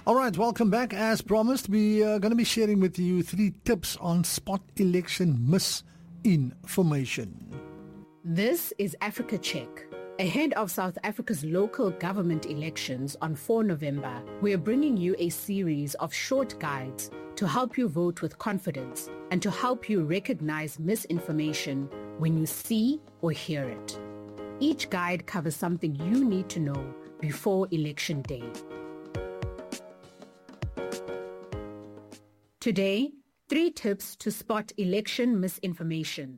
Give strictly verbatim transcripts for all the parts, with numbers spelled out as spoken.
All right, welcome back. As promised, we are going to be sharing with you three tips on spot election misinformation. This is Africa Check. Ahead of South Africa's local government elections on the fourth of November, we are bringing you a series of short guides to help you vote with confidence and to help you recognize misinformation when you see or hear it. Each guide covers something you need to know before election day. Today, three tips to spot election misinformation.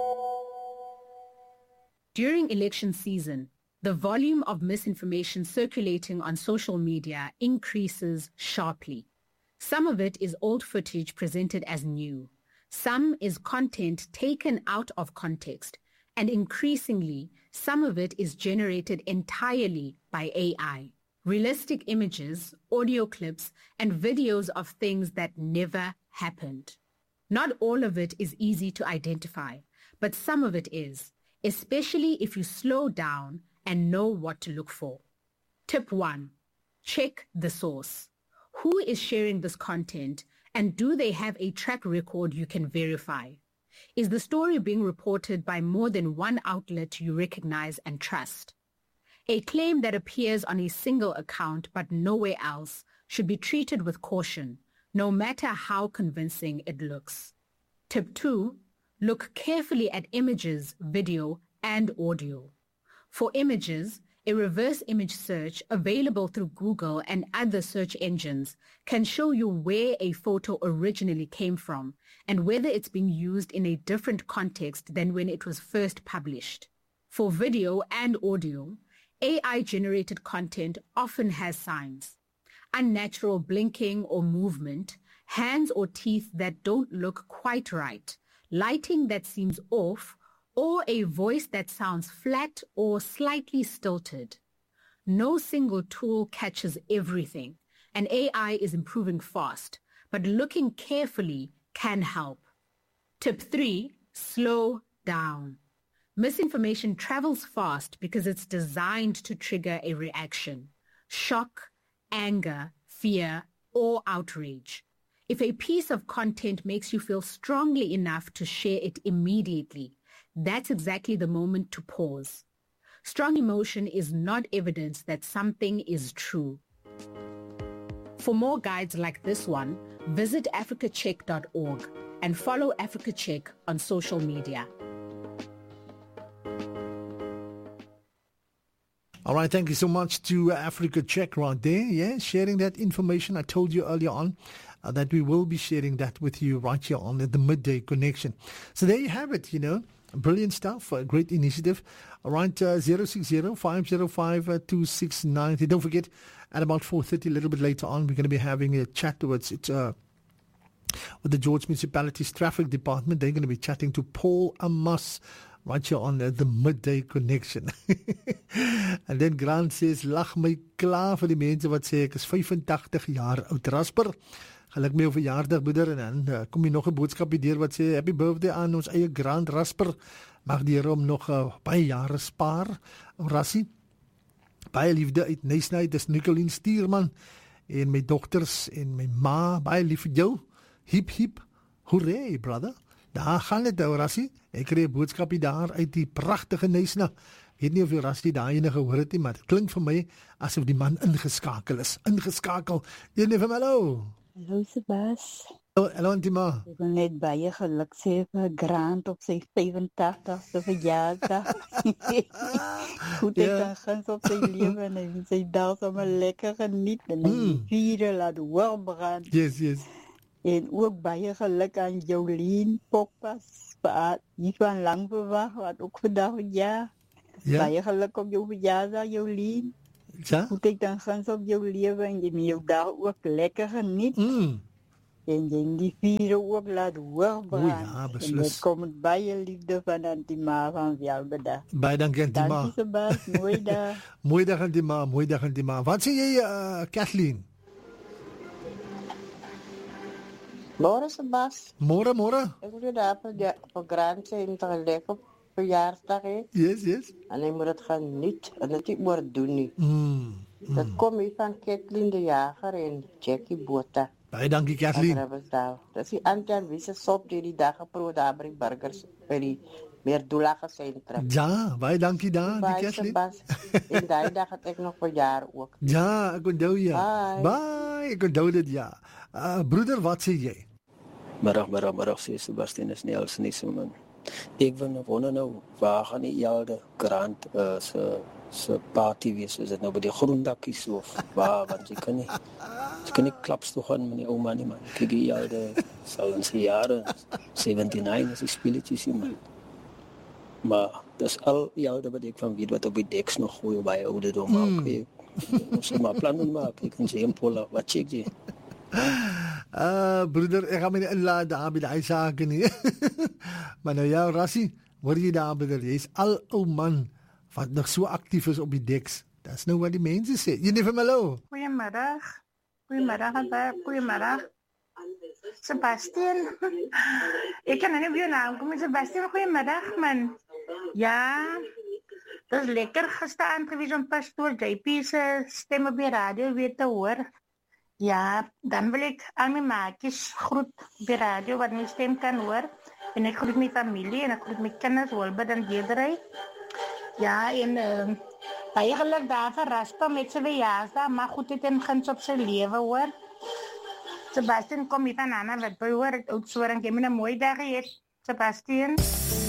During election season, the volume of misinformation circulating on social media increases sharply. Some of it is old footage presented as new. Some is content taken out of context. And increasingly, some of it is generated entirely by A I. Realistic images, audio clips, and videos of things that never happened. Not all of it is easy to identify, but some of it is, especially if you slow down and know what to look for. Tip one, check the source. Who is sharing this content, and do they have a track record you can verify? Is the story being reported by more than one outlet you recognize and trust? A claim that appears on a single account but nowhere else should be treated with caution, no matter how convincing it looks. Tip two, look carefully at images, video, and audio. For images, a reverse image search available through Google and other search engines can show you where a photo originally came from and whether it's being used in a different context than when it was first published. For video and audio, A I-generated content often has signs: unnatural blinking or movement, hands or teeth that don't look quite right, lighting that seems off, or a voice that sounds flat or slightly stilted. No single tool catches everything, and A I is improving fast, but looking carefully can help. Tip three, slow down. Misinformation travels fast because it's designed to trigger a reaction: shock, anger, fear, or outrage. If a piece of content makes you feel strongly enough to share it immediately, that's exactly the moment to pause. Strong emotion is not evidence that something is true. For more guides like this one, visit africa check dot org and follow Africa Check on social media. All right, thank you so much to Africa Check right there. Yeah, sharing that information. I told you earlier on uh, that we will be sharing that with you right here on the Midday Connection. So there you have it, you know. Brilliant stuff, a great initiative. All right, uh, zero six zero, five zero five, two six nine zero. Don't forget, at about four thirty, a little bit later on, we're going to be having a chat towards it uh, with the George Municipality's Traffic Department. They're going to be chatting to Paul Amos right here on uh, the Midday Connection. And then Grant says, lag my klaar vir die mense wat sê ek is vyfentagtig jaar oud. Rasper, geluk met jou verjaardag, broeder, en dan uh, kom jy nog 'n boodskapie deur wat sê happy birthday aan ons eie Grant Rasper. Mag die Here hom nog uh, baie jare spaar. Rassie, baie liefde uit Nysna, dis Nicoline Stuurman en my dogters en my ma, baie lief vir jou. Hip hip, hooray brother. Daar gaan dit ou Rassie. Ek kry 'n boodskapie daar uit die pragtige Nysna. Weet nie of jy Rassie daai ene gehoor het nie, maar dit klink vir my asof die man ingeskakel is. Ingeskakel. Jy net vir my hallo. Hallo Sebas. Hallo, hallo Antima. Ek wil net baie geluk sê vir Grant op sy vyfentagtigste verjaardag. Goed ek dan gans op sy lewe en hy sy dag sommer lekker geniet en die vierde laat hoog brand. Yes, yes. En ook baie geluk aan Jolien Pokpas, die van lang verwag, wat ook vandag ja. Ja. Baie geluk op jou verjaardag, Jolien. Ja. Goed ek dan gans op jou lewe en jy met jou dag ook lekker geniet. Mm. En jy die vierde ook laat hoog brand. O ja, beslis. En dit kom met baie liefde van Antima van Velbeda. Baie dankie Antima. Dankie Sebas, mooi dag. Mooi dag Antima, mooi dag Antima. Wat sê jy, uh, Kathleen? Môre Sebas. Môre, môre. Ek wil daar vir die vir Grant sê en te lekker verjaarsdag hê. Yes, yes. En hy moet dit geniet en dit nie oordoen nie. Mm. Dat kom hier van Kathleen de Jager en Jackie Botha. Baie dankie Kathleen. Dat is die Antian Wiese sop die die dag geproe daar by die burgers by die Meerdulaga sentrum. Ja, baie dankie daar, die Kathleen. En daai dag het ek nog vir jare ook. Ja, ek onthou ja. Bye. Bye, ek onthou dit ja. Uh, broeder, wat sê jy? Middag, middag, middag, sê Sebastian is nie als nie so man. Ek wil nou wonder nou, waar gaan die Elde Grant uh, se se party wees? Is dit nou by die groendakkies of waar? Want jy kan nie, jy kan nie klaps toe gaan met die ouma nie man. Kijk, die Elde sal in sy jare, seventy-nine is die spieletjies hier man. Maar dis al Elde wat ek van weet wat op die deks nog gooi by ouderdom maak. Mm. Ons moet maar plannen maak, ek kan sê en Paula, wat check jy? Uh, broeder, ek gaan my nie inlaat daar by die sake nie. Maar nou ja, Rassie, hoor jy daar, broeder, jy is al ou man wat nog so actief is op die deks. Dat is nou wat die mense sê. Jy nie vir my hallo. Goeiemiddag. Goeiemiddag, goeiemiddag. Sebastian. Ek kan nie op jou naam kom, Sebastian, goeiemiddag, man. Ja, dat is lekker gestaan gewees om pastoor J P se stem op die radio weer te hoor. Ja, dan wil ek aan my maatjies groet op die radio wat my stem kan hoor. En ek groet my familie en ek groet my kinders, Wilbert en Dedery. Ja, en uh, baie geluk daar vir Raspa met sy verjaarsdag, maar goed het en gins op sy lewe hoor. Sebastian, kom hier van Anna wat by hoor, het Oudtshoorn, ek het my 'n mooi dag gehad, Sebastian.